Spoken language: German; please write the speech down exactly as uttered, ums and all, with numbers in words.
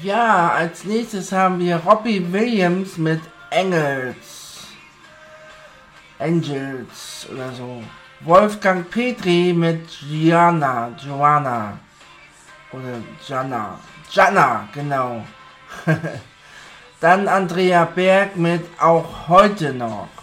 Ja, als nächstes haben wir Robbie Williams mit Engels. Angels oder so. Wolfgang Petri mit Gianna, Joanna. Oder Gianna. Gianna, genau. Dann Andrea Berg mit Auch heute noch.